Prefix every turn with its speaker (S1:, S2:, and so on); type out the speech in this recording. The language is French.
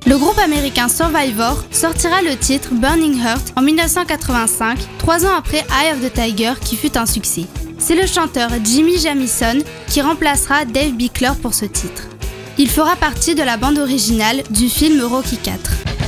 S1: Le groupe américain Survivor sortira le titre Burning Heart en 1985, 3 ans après Eye of the Tiger qui fut un succès. C'est le chanteur Jimmy Jamison qui remplacera Dave Bickler pour ce titre. Il fera partie de la bande originale du film Rocky IV.